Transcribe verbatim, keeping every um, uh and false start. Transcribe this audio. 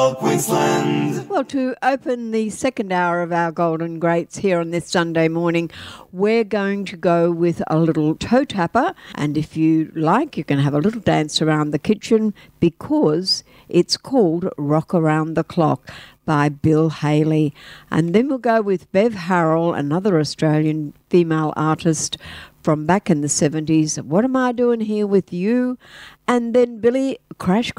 Queensland. Well, to open the second hour of our Golden Greats here on this Sunday morning, we're going to go with a little toe tapper. And if you like, you can have a little dance around the kitchen because it's called Rock Around the Clock by Bill Haley. And then we'll go with Bev Harrell, another Australian female artist from back in the seventies. What Am I Doing Here With You? And then Billy Crash